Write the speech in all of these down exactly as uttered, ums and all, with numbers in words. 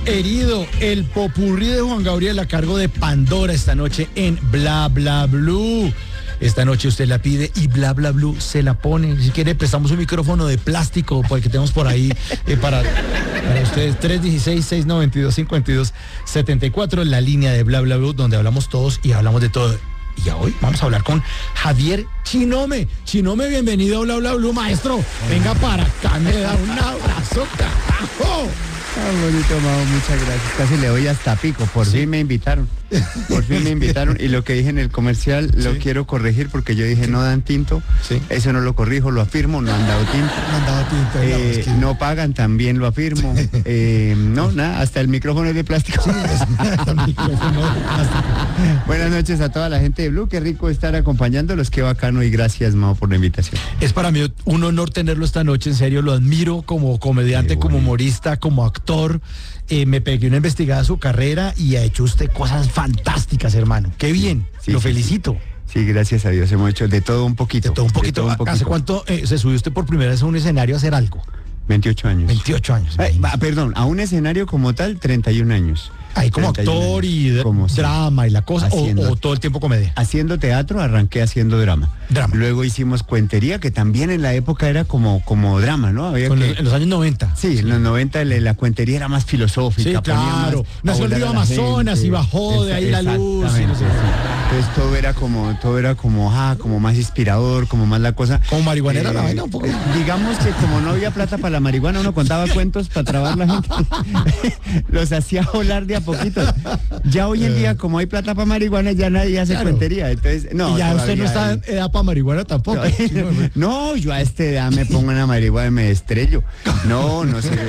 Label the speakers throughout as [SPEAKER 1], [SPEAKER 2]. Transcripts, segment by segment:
[SPEAKER 1] Herido, el popurrí de Juan Gabriel a cargo de Pandora esta noche en Bla Bla Blue. Esta noche usted la pide y Bla Bla Blue se la pone. Si quiere, prestamos un micrófono de plástico porque tenemos por ahí eh, para, para ustedes. tres uno seis, seis nueve dos, cinco dos siete cuatro, la línea de Bla Bla Blue, donde hablamos todos y hablamos de todo. Y hoy vamos a hablar con Javier Chinome. Chinome, bienvenido a Bla Bla Blue, maestro. Venga para acá, me da un abrazo, carajo.
[SPEAKER 2] Ah, bonito, Mao, muchas gracias. Casi le doy hasta pico. Por sí. fin me invitaron. Por fin me invitaron. Y lo que dije en el comercial sí. lo quiero corregir porque yo dije sí. no dan tinto. Sí. Eso no lo corrijo, lo afirmo. No han dado tinto.
[SPEAKER 1] No han dado tinto.
[SPEAKER 2] Eh, es que... No pagan, también lo afirmo. Sí. Eh, no, nada, hasta el micrófono es de plástico. Sí, es el micrófono de plástico. Buenas noches a toda la gente de Blue. Qué rico estar acompañándolos. Qué bacano y gracias, Mao, por la invitación.
[SPEAKER 1] Es para mí un honor tenerlo esta noche. En serio, lo admiro como comediante, como humorista, como actor. Actor, eh, me pegué una investigada de su carrera y ha hecho usted cosas fantásticas, hermano. Qué bien, sí, lo sí, felicito.
[SPEAKER 2] Sí. sí, gracias a Dios, hemos hecho de todo un poquito.
[SPEAKER 1] De todo un poquito. Todo un poquito. ¿Hace cuánto eh, se subió usted por primera vez a un escenario a hacer algo?
[SPEAKER 2] veintiocho años.
[SPEAKER 1] veintiocho años.
[SPEAKER 2] Ay, va, perdón, a un escenario como tal, treinta y un años.
[SPEAKER 1] Ahí como actor y como drama y la cosa, haciendo, o, o todo el tiempo comedia.
[SPEAKER 2] Haciendo teatro, arranqué haciendo drama.
[SPEAKER 1] Drama.
[SPEAKER 2] Luego hicimos cuentería, que también en la época era como, como drama, ¿no? Había
[SPEAKER 1] Con
[SPEAKER 2] que,
[SPEAKER 1] los, en los años noventa.
[SPEAKER 2] Sí, sí, en los noventa la, la cuentería era más filosófica.
[SPEAKER 1] Sí, claro. Nació el río Amazonas y bajó de ahí la luz. Y no sé.
[SPEAKER 2] Entonces todo era como, todo era como, ah, como más inspirador, como más la cosa.
[SPEAKER 1] Como marihuanera eh, la vaina un poco.
[SPEAKER 2] Eh, digamos que como no había plata para la marihuana, uno contaba cuentos para trabar la gente. Los hacía volar de a poquito. Ya hoy en día, como hay plata para marihuana, ya nadie hace claro. cuentería. Entonces, no.
[SPEAKER 1] Y ya usted no está en edad para marihuana tampoco.
[SPEAKER 2] No, no, yo a esta edad me pongo en la marihuana y me estrello. No, no sé.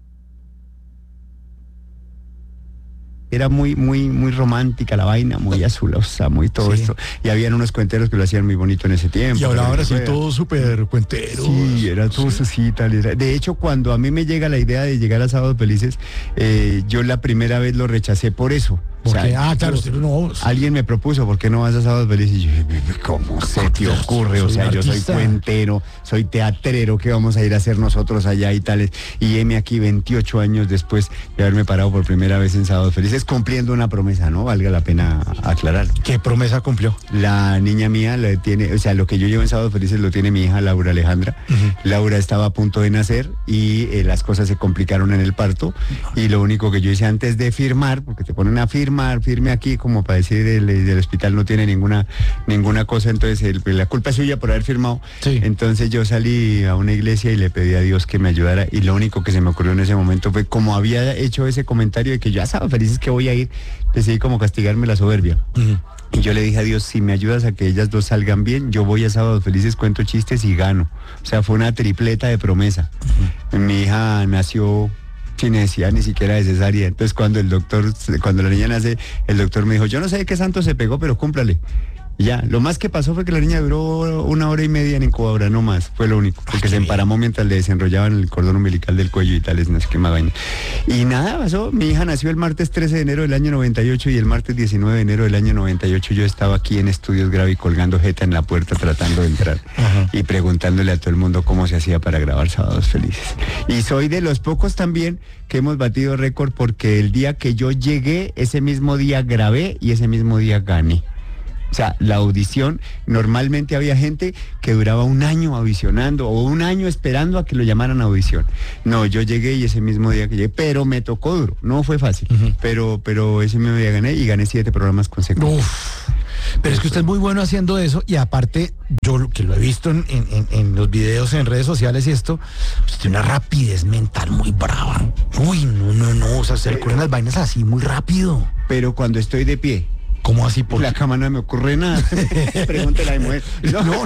[SPEAKER 2] Era muy, muy, muy romántica la vaina, muy azulosa, muy todo sí. esto. Y habían unos cuenteros que lo hacían muy bonito en ese tiempo.
[SPEAKER 1] Y hablaban así todos súper cuenteros.
[SPEAKER 2] Sí, era todo sí. así, tal. Era. De hecho, cuando a mí me llega la idea de llegar a Sábados Felices, eh, yo la primera vez lo rechacé por eso.
[SPEAKER 1] O sea, ah, claro, usted no.
[SPEAKER 2] Alguien me propuso, ¿por qué no vas a Sábados Felices? Y yo, ¿cómo se te ocurre? O sea, yo soy cuentero, soy teatrero, ¿qué vamos a ir a hacer nosotros allá y tales? Y heme aquí veintiocho años después de haberme parado por primera vez en Sábados Felices, cumpliendo una promesa, ¿no? Valga la pena aclarar.
[SPEAKER 1] ¿Qué promesa cumplió?
[SPEAKER 2] La niña mía la tiene, o sea, lo que yo llevo en Sábados Felices lo tiene mi hija Laura Alejandra. Uh-huh. Laura estaba a punto de nacer y eh, las cosas se complicaron en el parto. Y lo único que yo hice antes de firmar, porque te ponen a firmar, firme aquí como para decir el, el hospital no tiene ninguna ninguna cosa, entonces el, la culpa es suya por haber firmado. Sí. Entonces yo salí a una iglesia y le pedí a Dios que me ayudara y lo único que se me ocurrió en ese momento fue, como había hecho ese comentario de que yo ya estaba feliz es que voy a ir, decidí como castigarme la soberbia. Uh-huh. Y yo le dije a Dios, si me ayudas a que ellas dos salgan bien, yo voy a Sábados Felices, cuento chistes y gano. O sea, fue una tripleta de promesa. Uh-huh. Mi hija nació sin necesidad ni siquiera de cesárea. Entonces cuando el doctor, cuando la niña nace, el doctor me dijo, yo no sé de qué santo se pegó, pero cúmplale. Y ya, lo más que pasó fue que la niña duró una hora y media en incubadora, no más, fue lo único, porque Ay, se emparamó mientras le desenrollaban el cordón umbilical del cuello y tales, no sé qué más vaina. Y nada pasó, mi hija nació el martes trece de enero del año noventa y ocho y el martes diecinueve de enero del año noventa y ocho yo estaba aquí en Estudios Gravi colgando jeta en la puerta tratando de entrar. Ajá. Y preguntándole a todo el mundo cómo se hacía para grabar Sábados Felices. Y soy de los pocos también que hemos batido récord porque el día que yo llegué, ese mismo día grabé y ese mismo día gané. O sea, la audición, normalmente había gente que duraba un año audicionando o un año esperando a que lo llamaran a audición. No, yo llegué y ese mismo día que llegué, pero me tocó duro, no fue fácil, uh-huh. pero, pero ese mismo día gané y gané siete programas consecutivos.
[SPEAKER 1] Uf. Pero es que usted es muy bueno haciendo eso y aparte, yo que lo he visto en, en, en los videos, en redes sociales y esto, usted tiene una rapidez mental muy brava. Uy, no, no, no, o sea, se le ocurren las vainas así muy rápido.
[SPEAKER 2] Pero cuando estoy de pie.
[SPEAKER 1] ¿Cómo así?
[SPEAKER 2] Por la cama no me ocurre nada. Pregúntele a mi mujer. No, no.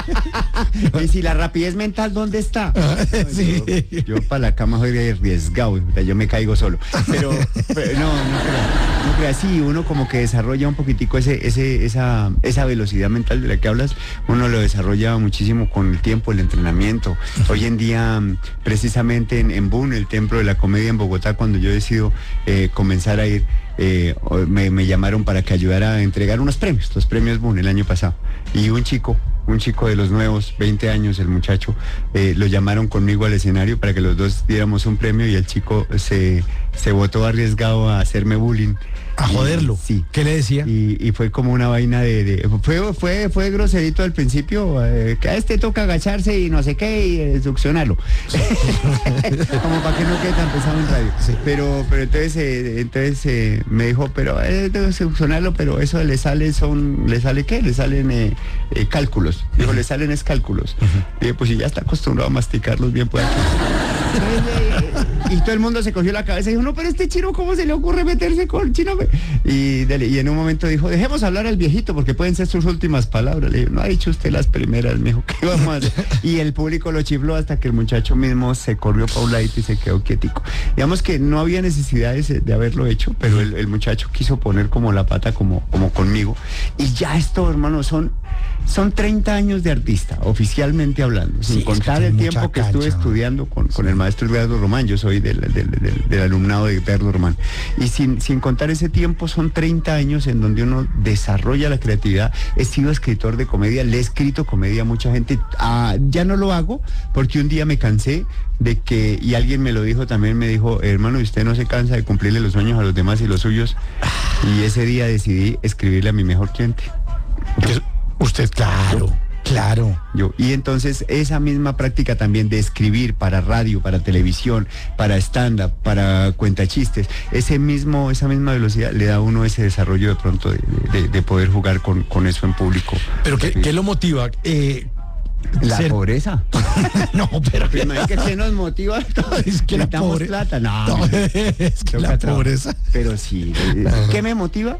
[SPEAKER 2] no. Y si la rapidez mental, ¿dónde está? No, sí. Yo, yo para la cama soy arriesgado, yo me caigo solo. Pero, pero no, no crea, no crea. Sí, uno como que desarrolla un poquitico ese, ese, esa, esa velocidad mental de la que hablas, uno lo desarrolla muchísimo con el tiempo, el entrenamiento. Hoy en día, precisamente en, en Boom, el Templo de la Comedia en Bogotá, cuando yo decido eh, comenzar a ir, Eh, me, me llamaron para que ayudara a entregar unos premios, los premios Boom el año pasado. Y un chico un chico de los nuevos, veinte años, el muchacho, eh, lo llamaron conmigo al escenario para que los dos diéramos un premio y el chico se, se botó arriesgado a hacerme bullying.
[SPEAKER 1] A joderlo.
[SPEAKER 2] Y, sí.
[SPEAKER 1] ¿Qué le decía?
[SPEAKER 2] Y, y fue como una vaina de... de fue, fue, fue groserito al principio, eh, que a este toca agacharse y no sé qué y eh, succionarlo. Como para que no quede tan pesado en radio. Sí. Pero, pero entonces, eh, entonces eh, me dijo, pero eh, debo succionarlo, pero eso le sale, son, ¿le sale qué? Le salen eh, eh, cálculos. Dijo, uh-huh. le salen es cálculos. Uh-huh. Y dije, pues si ya está acostumbrado a masticarlos bien, pues aquí. Entonces, eh, y todo el mundo se cogió la cabeza y dijo, no, pero este chino, ¿cómo se le ocurre meterse con chino? Y, dele, y en un momento dijo, dejemos hablar al viejito porque pueden ser sus últimas palabras. Le dije, no ha dicho usted las primeras, mijo, ¿qué vamos a hacer? Y el público lo chifló hasta que el muchacho mismo se corrió pa' un ladito y se quedó quietico. Digamos que no había necesidad de, de haberlo hecho, pero el, el muchacho quiso poner como la pata como, como conmigo. Y ya esto, hermano, son, son treinta años de artista, oficialmente hablando, sin sí, contar es que el tiempo que cancha, estuve ¿no? estudiando con, con el maestro Edgardo Román. Yo soy del, del, del, del alumnado de Edgardo Román. Y sin, sin contar ese tiempo, son treinta años en donde uno desarrolla la creatividad. He sido escritor de comedia, le he escrito comedia a mucha gente. Ah, ya no lo hago porque un día me cansé de que, y alguien me lo dijo también, me dijo, hermano, ¿usted no se cansa de cumplirle los sueños a los demás y los suyos? Y ese día decidí escribirle a mi mejor cliente.
[SPEAKER 1] Yo, usted, claro. Claro.
[SPEAKER 2] Yo, y entonces esa misma práctica también de escribir para radio, para televisión, para stand-up, para cuentachistes, ese mismo, esa misma velocidad le da a uno ese desarrollo de pronto de, de, de poder jugar con, con eso en público.
[SPEAKER 1] ¿Pero qué, qué lo motiva? Eh,
[SPEAKER 2] la
[SPEAKER 1] ser...
[SPEAKER 2] pobreza.
[SPEAKER 1] No, pero
[SPEAKER 2] que no es que se nos motiva.
[SPEAKER 1] Es que la pobreza.
[SPEAKER 2] Plata. No,
[SPEAKER 1] no, es que la pobreza.
[SPEAKER 2] Pero sí. ¿Qué me motiva?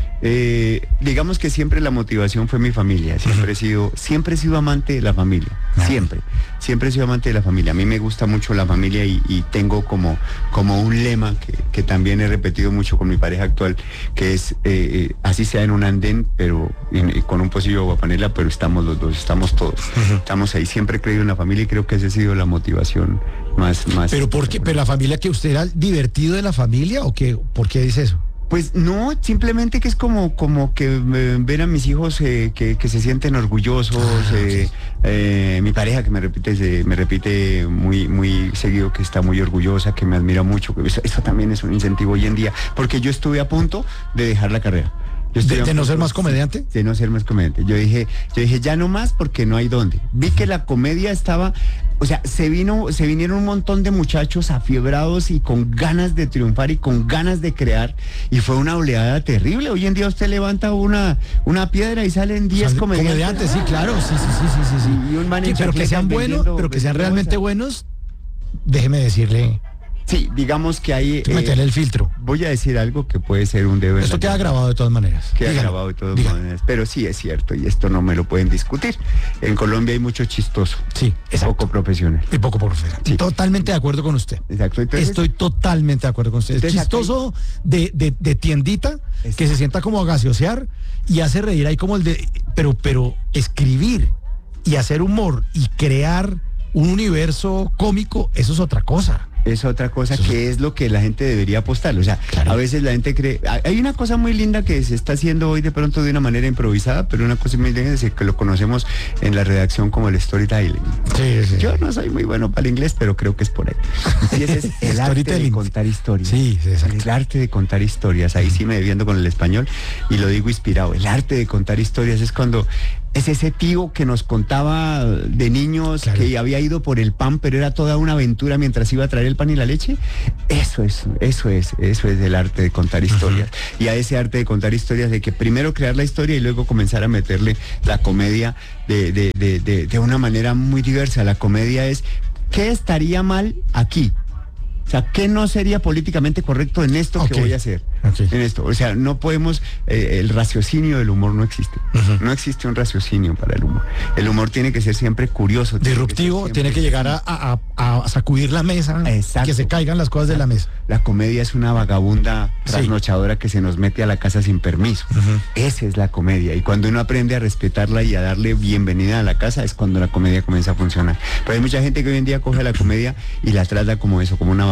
[SPEAKER 2] Eh, digamos que siempre la motivación fue mi familia, siempre he sido, siempre he sido amante de la familia, siempre, siempre he sido amante de la familia. A mí me gusta mucho la familia y, y tengo como, como un lema que, que también he repetido mucho con mi pareja actual, que es eh, así sea en un andén, pero en, con un pocillo de aguapanela, pero estamos los dos, estamos todos, uh-huh. estamos ahí. Siempre he creído en la familia y creo que esa ha sido la motivación más, más.
[SPEAKER 1] Pero ¿por qué? ¿Pero la familia que usted era divertido de la familia o qué? ¿Por qué dice eso?
[SPEAKER 2] Pues no, simplemente que es como, como que eh, ver a mis hijos eh, que, que se sienten orgullosos, ah, eh, sí. eh, mi pareja que me repite, se, me repite muy, muy seguido que está muy orgullosa, que me admira mucho, eso, eso también es un incentivo hoy en día, porque yo estuve a punto de dejar la carrera.
[SPEAKER 1] ¿De, de no ser más comediante?
[SPEAKER 2] De no ser más comediante. Yo dije, yo dije, ya no más porque no hay dónde. Vi que la comedia estaba, o sea, se vino, se vinieron un montón de muchachos afiebrados y con ganas de triunfar y con ganas de crear, y fue una oleada terrible. Hoy en día usted levanta una, una piedra y salen diez comediantes.
[SPEAKER 1] Comediantes, sí, claro, sí, sí, sí, sí, sí. sí. Y un man sí, pero que sean buenos, pero que sean realmente buenos, déjeme decirle.
[SPEAKER 2] Sí, digamos que hay...
[SPEAKER 1] Eh, meterle el filtro.
[SPEAKER 2] Voy a decir algo que puede ser un deber.
[SPEAKER 1] Esto queda grabado de todas maneras.
[SPEAKER 2] Queda
[SPEAKER 1] Dígalo.
[SPEAKER 2] grabado de todas Dígalo. maneras. Pero sí es cierto, y esto no me lo pueden discutir. En Colombia hay mucho chistoso.
[SPEAKER 1] Sí, exacto.
[SPEAKER 2] Poco profesional.
[SPEAKER 1] Y poco profesional. Sí. Totalmente de acuerdo con usted.
[SPEAKER 2] Exacto. Entonces,
[SPEAKER 1] Estoy totalmente de acuerdo con usted. Es chistoso de, de, de tiendita, exacto. que se sienta como a gaseosear y hace reír ahí como el de... Pero, pero escribir y hacer humor y crear un universo cómico, eso es otra cosa.
[SPEAKER 2] Es otra cosa que es lo que la gente debería apostar. O sea, claro. a veces la gente cree... Hay una cosa muy linda que se está haciendo hoy de pronto de una manera improvisada, pero una cosa muy linda es que lo conocemos en la redacción como el storytelling.
[SPEAKER 1] Sí, sí.
[SPEAKER 2] Yo no soy muy bueno para el inglés, pero creo que es por ahí. Y ese es el arte de contar historias.
[SPEAKER 1] Sí, sí, exacto.
[SPEAKER 2] El arte de contar historias. Ahí sí me defiendo con el español y lo digo inspirado. El arte de contar historias es cuando... Es ese tío que nos contaba de niños, claro. que había ido por el pan, pero era toda una aventura mientras iba a traer el pan y la leche. Eso es, eso es, eso es el arte de contar historias. Uh-huh. Y a ese arte de contar historias, de que primero crear la historia y luego comenzar a meterle la comedia de, de, de, de, de una manera muy diversa. La comedia es, ¿qué estaría mal aquí? O sea, ¿qué no sería políticamente correcto en esto okay. que voy a hacer? Okay. En esto. O sea, no podemos, eh, el raciocinio del humor no existe. Uh-huh. No existe un raciocinio para el humor. El humor tiene que ser siempre curioso.
[SPEAKER 1] Disruptivo, tiene que, tiene que llegar a, a, a sacudir la mesa, exacto. que se caigan las cosas de la mesa.
[SPEAKER 2] La comedia es una vagabunda trasnochadora sí. que se nos mete a la casa sin permiso. Uh-huh. Esa es la comedia. Y cuando uno aprende a respetarla y a darle bienvenida a la casa, es cuando la comedia comienza a funcionar. Pero hay mucha gente que hoy en día coge la comedia y la trata como eso, como una vagabunda.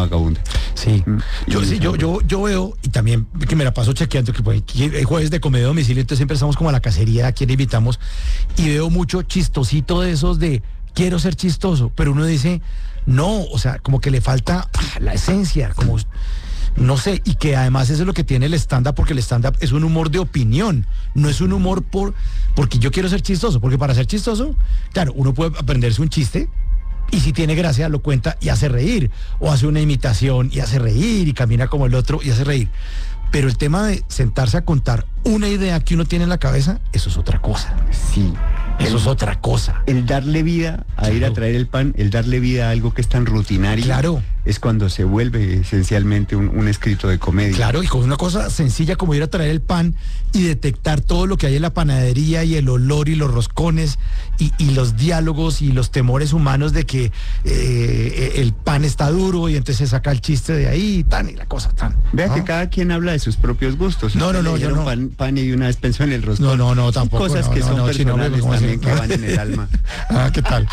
[SPEAKER 2] vagabunda.
[SPEAKER 1] Sí,
[SPEAKER 2] Mm,
[SPEAKER 1] yo,
[SPEAKER 2] y
[SPEAKER 1] sí yo, yo, yo veo, y también que me la paso chequeando, que pues, aquí hay jueves de comedia a domicilio, entonces siempre estamos como a la cacería, a quien invitamos, y veo mucho chistosito de esos de, quiero ser chistoso, pero uno dice, no, o sea, como que le falta ah, la esencia, como... No sé, y que además eso es lo que tiene el stand-up, porque el stand-up es un humor de opinión, no es un humor por porque yo quiero ser chistoso, porque para ser chistoso, claro, uno puede aprenderse un chiste y si tiene gracia lo cuenta y hace reír, o hace una imitación y hace reír y camina como el otro y hace reír. Pero el tema de sentarse a contar una idea que uno tiene en la cabeza, eso es otra cosa.
[SPEAKER 2] Sí.
[SPEAKER 1] Eso
[SPEAKER 2] el,
[SPEAKER 1] es otra cosa.
[SPEAKER 2] El darle vida a claro. ir a traer el pan, el darle vida a algo que es tan rutinario,
[SPEAKER 1] claro.
[SPEAKER 2] es cuando se vuelve esencialmente un, un escrito de comedia.
[SPEAKER 1] Claro, y con una cosa sencilla como ir a traer el pan y detectar todo lo que hay en la panadería y el olor y los roscones y, y los diálogos y los temores humanos de que eh, el pan está duro y entonces se saca el chiste de ahí y tan y la cosa tan.
[SPEAKER 2] Vea
[SPEAKER 1] ¿no?
[SPEAKER 2] que cada quien habla de sus propios gustos.
[SPEAKER 1] No, no, no, yo no.
[SPEAKER 2] Pan, pan y de una vez pensó en el roscón.
[SPEAKER 1] No, no, no, tampoco.
[SPEAKER 2] Cosas
[SPEAKER 1] no,
[SPEAKER 2] que
[SPEAKER 1] no,
[SPEAKER 2] son
[SPEAKER 1] no,
[SPEAKER 2] personales
[SPEAKER 1] chino,
[SPEAKER 2] también que van en el alma.
[SPEAKER 1] Ah, ¿qué tal?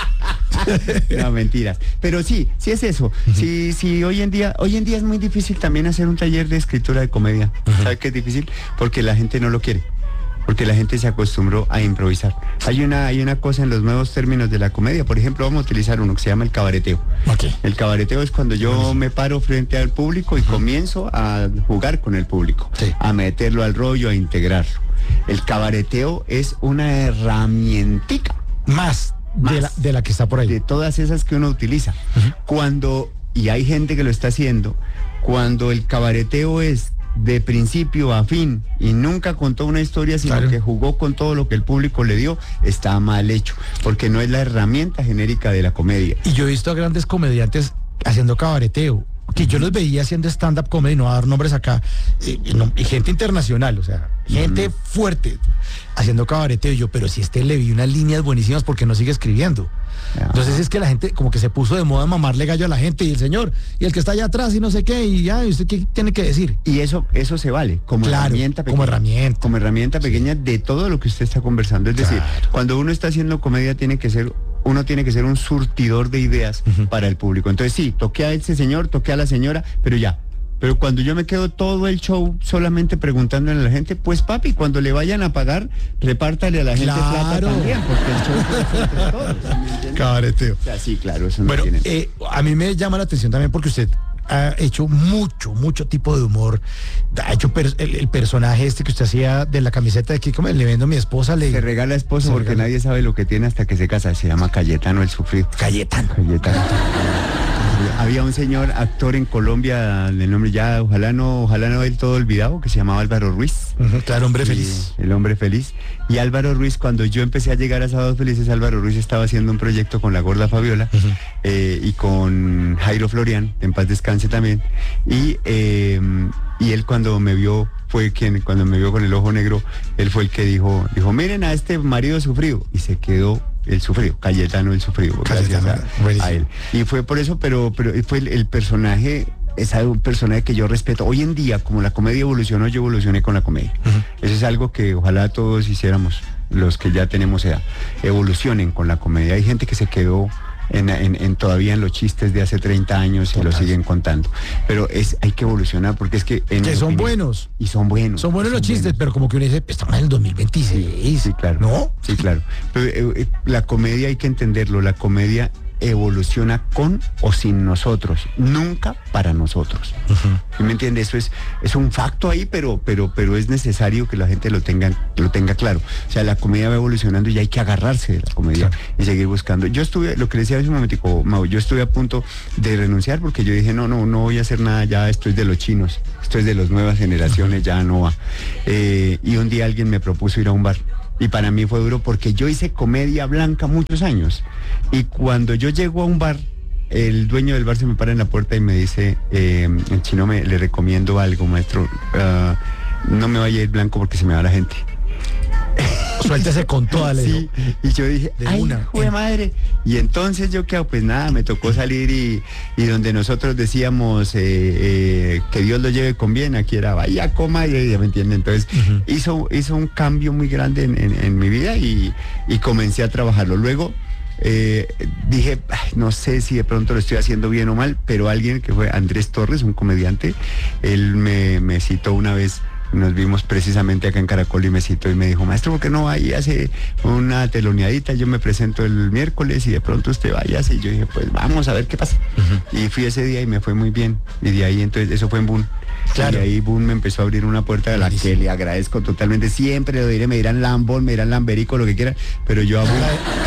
[SPEAKER 2] No, mentiras. Pero sí, sí es eso. Uh-huh. Sí, sí, hoy en día, hoy en día es muy difícil también hacer un taller de escritura de comedia. Uh-huh. ¿Sabe qué es difícil? Porque la gente no lo quiere. Porque la gente se acostumbró a improvisar. Hay una, hay una cosa en los nuevos términos de la comedia. Por ejemplo, vamos a utilizar uno que se llama el cabareteo.
[SPEAKER 1] Okay.
[SPEAKER 2] El cabareteo es cuando yo uh-huh. me paro frente al público y uh-huh. comienzo a jugar con el público, sí. a meterlo al rollo, a integrarlo. El cabareteo es una herramientica.
[SPEAKER 1] Más,
[SPEAKER 2] Más
[SPEAKER 1] de, la, de la que está por ahí.
[SPEAKER 2] De todas esas que uno utiliza. Uh-huh. Cuando, y hay gente que lo está haciendo, cuando el cabareteo es de principio a fin y nunca contó una historia, sino claro. que jugó con todo lo que el público le dio, está mal hecho, porque no es la herramienta genérica de la comedia.
[SPEAKER 1] Y yo he visto a grandes comediantes haciendo cabareteo, que yo los veía haciendo stand-up comedy, no voy a dar nombres acá, y, y, no, y gente internacional, o sea, gente uh-huh. fuerte, haciendo cabareteo. Y yo, pero si este le vi unas líneas buenísimas, ¿por qué no sigue escribiendo? Uh-huh. Entonces es que la gente como que se puso de moda mamarle gallo a la gente, y el señor, y el que está allá atrás, y no sé qué, y ya, ¿y usted qué tiene que decir?
[SPEAKER 2] Y eso, eso se vale, como
[SPEAKER 1] claro,
[SPEAKER 2] herramienta pequeña.
[SPEAKER 1] Como herramienta.
[SPEAKER 2] Como herramienta pequeña sí. de todo lo que usted está conversando. Es claro. decir, cuando uno está haciendo comedia, tiene que ser... uno tiene que ser un surtidor de ideas uh-huh. para el público. Entonces sí, toqué a ese señor, toqué a la señora, pero ya. Pero cuando yo me quedo todo el show solamente preguntándole a la gente, pues papi, cuando le vayan a pagar, repártale a la gente
[SPEAKER 1] claro.
[SPEAKER 2] plata también, porque el show fue entre todos.
[SPEAKER 1] Cabareteo.
[SPEAKER 2] O sea, sí, claro, eso no
[SPEAKER 1] bueno,
[SPEAKER 2] tiene.
[SPEAKER 1] Eh, a mí me llama la atención también porque usted ha hecho mucho, mucho tipo de humor. Ha hecho per, el, el personaje este que usted hacía de la camiseta de que como le vendo a mi esposa. Le,
[SPEAKER 2] se regala esposo se porque regala. Nadie sabe lo que tiene hasta que se casa. Se llama Cayetano el Sufrido.
[SPEAKER 1] Cayetano.
[SPEAKER 2] Cayetano. Había un señor actor en Colombia, el nombre ya, ojalá no, ojalá no del todo olvidado, que se llamaba Álvaro Ruiz.
[SPEAKER 1] Uh-huh, claro, hombre feliz.
[SPEAKER 2] El hombre feliz. Y Álvaro Ruiz, cuando yo empecé a llegar a Sábados Felices, Álvaro Ruiz estaba haciendo un proyecto con la Gorda Fabiola uh-huh. eh, y con Jairo Florian, en paz descanse también. Y, eh, y él cuando me vio, fue quien, cuando me vio con el ojo negro, él fue el que dijo, dijo, miren a este marido sufrido. Y se quedó el sufrido, Cayetano el Sufrido, gracias a, a él. Y fue por eso, pero, pero fue el, el personaje, es un personaje que yo respeto. Hoy en día, como la comedia evolucionó, yo evolucioné con la comedia. Uh-huh. Eso es algo que ojalá todos hiciéramos, los que ya tenemos edad, evolucionen con la comedia. Hay gente que se quedó En, en, en todavía en los chistes de hace treinta años y lo siguen contando, pero es hay que evolucionar porque es que en
[SPEAKER 1] que son
[SPEAKER 2] opinión,
[SPEAKER 1] buenos
[SPEAKER 2] y son buenos
[SPEAKER 1] son buenos los chistes buenos. Pero como que uno dice estamos en el dos mil veintiséis.
[SPEAKER 2] Sí, sí, claro,
[SPEAKER 1] ¿no?
[SPEAKER 2] Sí, claro, pero eh, la comedia hay que entenderlo, la comedia evoluciona con o sin nosotros, nunca para nosotros. Uh-huh. ¿Sí me entiende? Eso es, es un facto ahí, pero, pero, pero es necesario que la gente lo tenga, lo tenga claro. O sea, la comedia va evolucionando y hay que agarrarse de la comedia claro. y seguir buscando. Yo estuve, lo que le decía hace un momentico, Mau, yo estuve a punto de renunciar porque yo dije, no, no, no voy a hacer nada, ya esto es de los chinos, esto es de las nuevas generaciones, ya no va. Eh, y un día alguien me propuso ir a un bar. Y para mí fue duro porque yo hice comedia blanca muchos años. Y cuando yo llego a un bar, el dueño del bar se me para en la puerta y me dice, eh, en chino me, le recomiendo algo, maestro, uh, no me vaya a ir blanco porque se me va la gente.
[SPEAKER 1] Suéltese con toda, le
[SPEAKER 2] sí, y yo dije,
[SPEAKER 1] de
[SPEAKER 2] ay,
[SPEAKER 1] una,
[SPEAKER 2] jue madre. Y entonces yo qué hago, pues nada, me tocó salir y, y donde nosotros decíamos eh, eh, que Dios lo lleve con bien, aquí era vaya, coma, y ya me entienden. Entonces uh-huh. hizo, hizo un cambio muy grande en, en, en mi vida y, y comencé a trabajarlo. Luego eh, dije, ay, no sé si de pronto lo estoy haciendo bien o mal, pero alguien que fue Andrés Torres, un comediante, él me, me citó una vez. Nos vimos precisamente acá en Caracol y me citó y me dijo, maestro, ¿por qué no va y hace una teloneadita? Yo me presento el miércoles y de pronto usted vaya y yo dije, pues vamos a ver qué pasa. Uh-huh. Y fui ese día y me fue muy bien. Y de ahí entonces, eso fue en Boom. Claro. Y ahí Boom me empezó a abrir una puerta de la que le agradezco totalmente. Siempre lo diré, me dirán Lambón, me dirán Lamberico, lo que quieran, pero yo a Boom,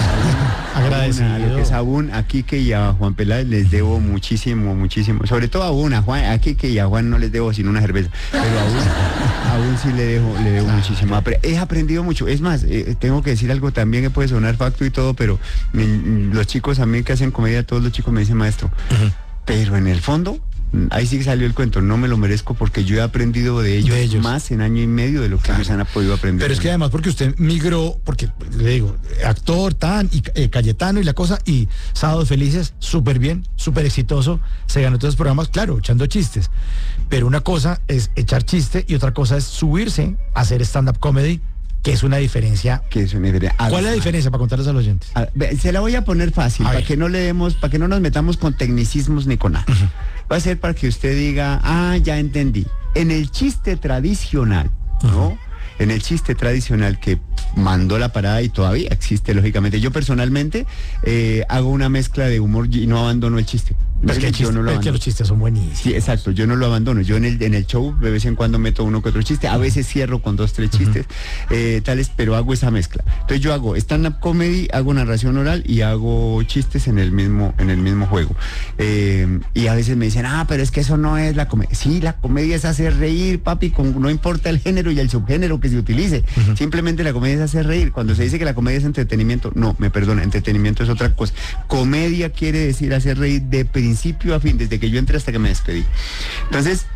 [SPEAKER 1] agradecido.
[SPEAKER 2] A lo que es a Boom, a Quique y a Juan Peláez les debo muchísimo, muchísimo. Sobre todo a Boom, a Juan, a Quique y a Juan no les debo sino una cerveza. Pero a Boom, aún sí le dejo, le debo muchísimo. He aprendido mucho. Es más, eh, tengo que decir algo también que puede sonar facto y todo, pero mm, los chicos a mí que hacen comedia, todos los chicos me dicen, maestro, uh-huh. pero en el fondo, ahí sí salió el cuento, no me lo merezco porque yo he aprendido de ellos, de ellos. más en año y medio de lo que claro. ellos han podido aprender.
[SPEAKER 1] Pero es que además porque usted migró, porque le digo, actor, tan, y eh, Cayetano y la cosa, y Sábados Felices, súper bien, súper exitoso, se ganó todos los programas, claro, echando chistes. Pero una cosa es echar chiste y otra cosa es subirse a hacer stand-up comedy, que es una diferencia.
[SPEAKER 2] Que es una diferencia.
[SPEAKER 1] ¿Cuál es la diferencia para contarles a los oyentes?
[SPEAKER 2] A, se la voy a poner fácil, a para ver. que no le demos, para que no nos metamos con tecnicismos ni con nada. Uh-huh. Va a ser para que usted diga, ah, ya entendí. En el chiste tradicional, uh-huh. ¿no? En el chiste tradicional que mandó la parada y todavía existe, lógicamente. Yo personalmente eh, hago una mezcla de humor y no abandono el chiste.
[SPEAKER 1] Es que, chiste, no es que los chistes son buenísimos.
[SPEAKER 2] Sí, exacto, yo no lo abandono. Yo en el, en el show de vez en cuando meto uno que otro chiste, a veces cierro con dos, tres chistes, uh-huh. eh, tales, pero hago esa mezcla. Entonces yo hago stand-up comedy, hago narración oral y hago chistes en el mismo, en el mismo juego. Eh, y a veces me dicen, ah, pero es que eso no es la comedia. Sí, la comedia es hacer reír, papi, con, no importa el género y el subgénero que se utilice. Uh-huh. Simplemente la comedia es hacer reír. Cuando se dice que la comedia es entretenimiento, no, me perdona, entretenimiento es otra cosa. Comedia quiere decir hacer reír de principio a fin, desde que yo entré hasta que me despedí. Entonces,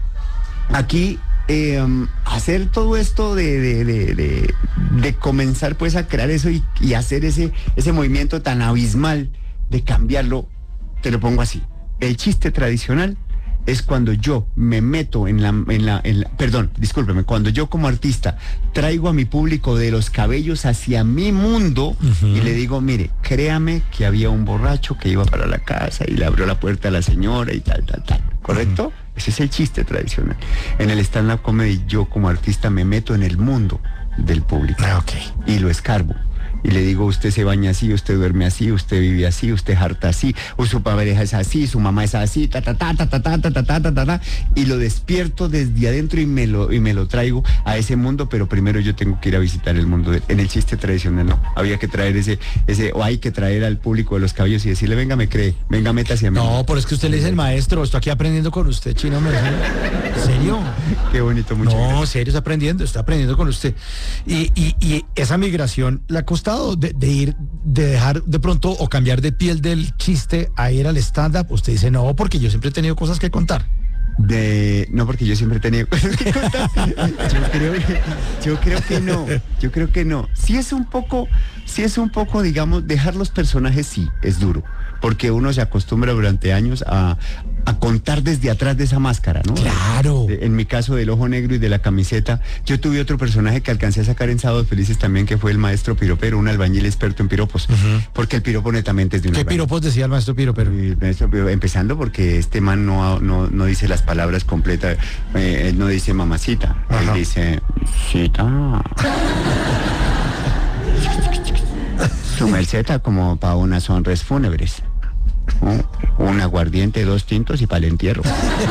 [SPEAKER 2] aquí eh, hacer todo esto de, de, de, de, de comenzar pues a crear eso y, y hacer ese, ese movimiento tan abismal de cambiarlo, te lo pongo así. El chiste tradicional es cuando yo me meto en la, en la, en la, perdón, discúlpeme, cuando yo como artista traigo a mi público de los cabellos hacia mi mundo uh-huh. y le digo, mire, créame que había un borracho que iba para la casa y le abrió la puerta a la señora y tal, tal, tal, ¿correcto? Uh-huh. Ese es el chiste tradicional. En el stand-up comedy yo como artista me meto en el mundo del público
[SPEAKER 1] ah, okay.
[SPEAKER 2] y lo escarbo. Y le digo, usted se baña así, usted duerme así, usted vive así, usted harta así, o su pareja es así, su mamá es así, ta ta ta ta ta ta ta ta ta ta ta ta, y lo despierto desde adentro y me lo y me lo traigo a ese mundo, pero primero yo tengo que ir a visitar el mundo de, en el chiste tradicional no, había que traer ese ese o hay que traer al público de los cabellos y decirle, venga, me cree, venga, métase a mí.
[SPEAKER 1] No, pero es que usted le dice el maestro, estoy aquí aprendiendo con usted, Chino, ¿me ¿en serio?
[SPEAKER 2] Qué bonito, mucho.
[SPEAKER 1] No,
[SPEAKER 2] gracias.
[SPEAKER 1] serio, está aprendiendo, está aprendiendo con usted. Y, y, y esa migración le ha costado De, de ir, de dejar de pronto o cambiar de piel del chiste a ir al stand-up? Usted dice, no, porque yo siempre he tenido cosas que contar.
[SPEAKER 2] De, no, porque yo siempre he tenido cosas que contar. yo, creo que, yo creo que no, yo creo que no. Sí es un poco, sí es un poco, digamos, dejar los personajes, sí, es duro. Porque uno se acostumbra durante años a, a contar desde atrás de esa máscara, ¿no?
[SPEAKER 1] Claro.
[SPEAKER 2] En mi caso del ojo negro y de la camiseta, yo tuve otro personaje que alcancé a sacar en Sábados Felices también, que fue el maestro piropero, un albañil experto en piropos, uh-huh. porque el piropo netamente es de un
[SPEAKER 1] ¿Qué
[SPEAKER 2] albañil.
[SPEAKER 1] piropos decía el maestro piropero?
[SPEAKER 2] El maestro piropero, empezando porque este man no, no, no dice las palabras completas, eh, él no dice mamacita, uh-huh. él dice cita. Su merced como para unas honras fúnebres. ¿No? Un aguardiente, dos tintos y para el entierro.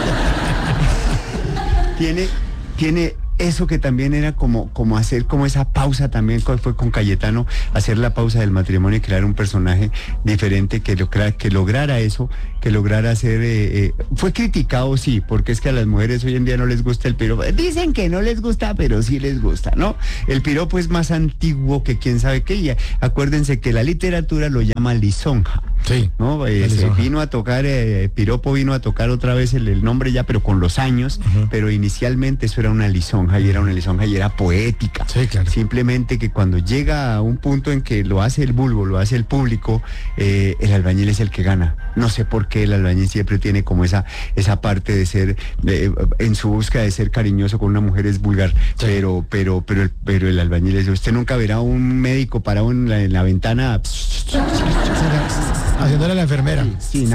[SPEAKER 2] tiene, tiene eso que también era como, como hacer como esa pausa también, fue con Cayetano, hacer la pausa del matrimonio y crear un personaje diferente que, logra, que lograra eso, que lograra hacer... Eh, eh, fue criticado, sí, porque es que a las mujeres hoy en día no les gusta el piropo. Dicen que no les gusta, pero sí les gusta, ¿no? El piropo es más antiguo que quién sabe qué. Y acuérdense que la literatura lo llama lisonja.
[SPEAKER 1] Sí.
[SPEAKER 2] ¿no? Eh,
[SPEAKER 1] la
[SPEAKER 2] se
[SPEAKER 1] lisonja.
[SPEAKER 2] vino a tocar, eh, Piropo vino a tocar otra vez el, el nombre ya, pero con los años,
[SPEAKER 1] Ujú.
[SPEAKER 2] pero inicialmente eso era una lisonja y era una lisonja y era poética.
[SPEAKER 1] Sí, claro.
[SPEAKER 2] Simplemente que cuando llega a un punto en que lo hace el vulgo, lo hace el público, eh, el albañil es el que gana. No sé por qué el albañil siempre tiene como esa, esa parte de ser, de, en su búsqueda de ser cariñoso con una mujer es vulgar,
[SPEAKER 1] Sí.
[SPEAKER 2] pero, pero, pero, el, pero el albañil es, usted nunca verá un médico parado en la, en la ventana,
[SPEAKER 1] Haciéndole a la enfermera.
[SPEAKER 2] sí,